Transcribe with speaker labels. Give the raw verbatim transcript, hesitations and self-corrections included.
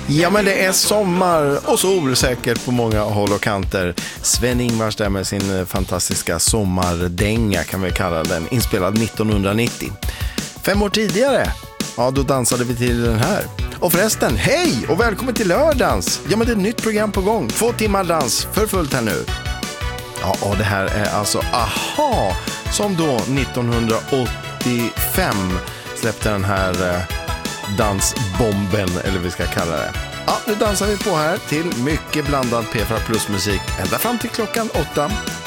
Speaker 1: Ja, men det är sommar och sol säkert på många håll och kanter. Sven-Ingvars där med sin fantastiska sommardänga kan vi kalla den, inspelad nittonhundranittio. Fem år tidigare, ja då dansade vi till den här. Och förresten, hej och välkommen till lördagens. Ja, men det är ett nytt program på gång. Två timmar dans för fullt här nu. Ja, och det här är alltså Aha, som då nittonhundraåttiofem släppte den här eh, dansbomben, eller vad vi ska kalla det. Ja, nu dansar vi på här till mycket blandad P fyra Plus musik ända fram till klockan åtta.